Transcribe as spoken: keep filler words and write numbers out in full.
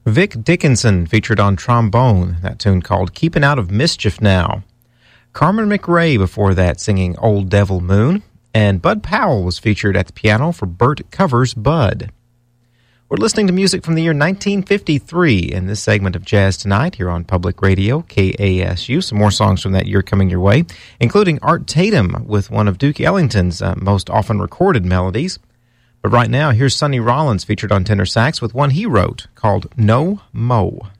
Vic Dickinson featured on trombone, that tune called Keeping Out of Mischief Now. Carmen McRae before that singing Old Devil Moon, and Bud Powell was featured at the piano for Burt Covers' Bud. We're listening to music from the year nineteen fifty-three in this segment of Jazz Tonight here on Public Radio, K A S U. Some more songs from that year coming your way, including Art Tatum with one of Duke Ellington's uh, most often recorded melodies. But right now, here's Sonny Rollins featured on tenor sax with one he wrote called No Mo.